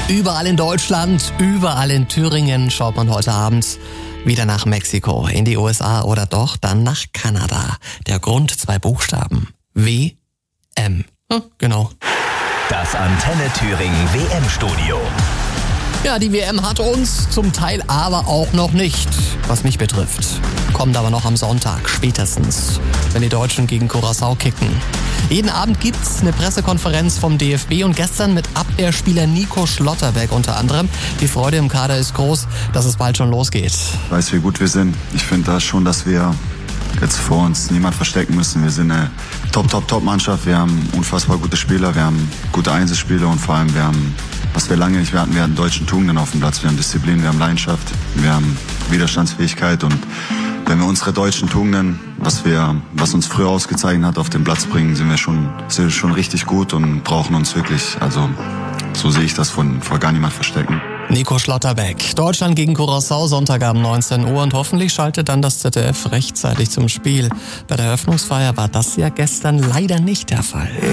Überall in Deutschland, überall in Thüringen schaut man heute Abend wieder nach Mexiko, in die USA oder doch dann nach Kanada. Der Grund, 2 Buchstaben. WM. Genau. Das Antenne Thüringen WM-Studio. Ja, die WM hat uns zum Teil aber auch noch nicht, was mich betrifft. Kommt aber noch am Sonntag, spätestens, wenn die Deutschen gegen Curaçao kicken. Jeden Abend gibt's eine Pressekonferenz vom DFB und gestern mit Abwehrspieler Nico Schlotterbeck unter anderem. Die Freude im Kader ist groß, dass es bald schon losgeht. Ich weiß, wie gut wir sind. Ich finde da schon, dass wir jetzt vor uns niemand verstecken müssen. Wir sind eine Top-Mannschaft. Wir haben unfassbar gute Spieler, wir haben gute Einzelspieler und vor allem wir haben, was wir lange nicht mehr hatten, wir hatten deutschen Tugenden auf dem Platz. Wir haben Disziplin, wir haben Leidenschaft, wir haben Widerstandsfähigkeit und wenn wir unsere deutschen Tugenden, was uns früher ausgezeichnet hat, auf den Platz bringen, sind wir schon richtig gut und brauchen uns wirklich, also so sehe ich das vor gar niemand verstecken. Nico Schlotterbeck. Deutschland gegen Curaçao, Sonntagabend 19 Uhr und hoffentlich schaltet dann das ZDF rechtzeitig zum Spiel. Bei der Eröffnungsfeier war das ja gestern leider nicht der Fall.